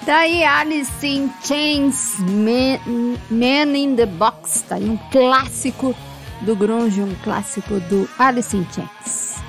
Daí Alice in Chains, Man in the Box, tá aí um clássico do grunge, um clássico do Alice in Chains.